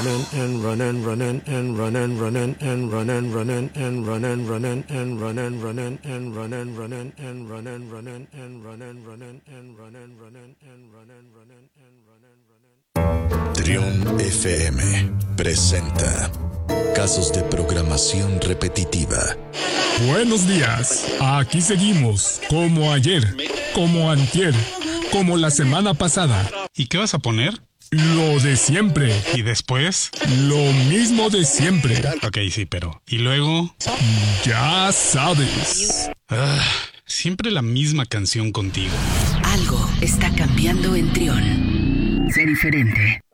Trión FM presenta Casos de programación repetitiva. Buenos días, aquí seguimos, como ayer, como antier, como la semana pasada. ¿Y qué vas a poner? Lo de siempre. ¿Y después? Lo mismo de siempre. Ok, sí, pero... ¿Y luego? Ya sabes. Siempre la misma canción contigo. Algo está cambiando en Trión. Sé diferente.